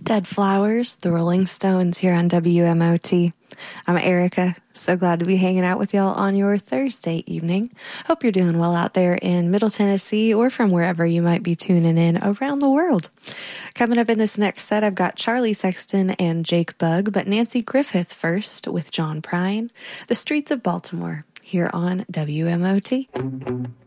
Dead Flowers, the Rolling Stones here on WMOT. I'm Erica. So glad to be hanging out with y'all on your Thursday evening. Hope you're doing well out there in Middle Tennessee or from wherever you might be tuning in around the world. Coming up in this next set, I've got Charlie Sexton and Jake Bugg, but Nancy Griffith first with John Prine, The Streets of Baltimore here on WMOT.